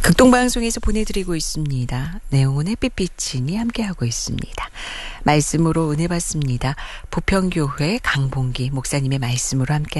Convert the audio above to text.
극동방송에서 보내드리고 있습니다. 내용은 햇빛비치니 함께하고 있습니다. 말씀으로 은혜 받습니다. 부평교회 강봉기 목사님의 말씀으로 함께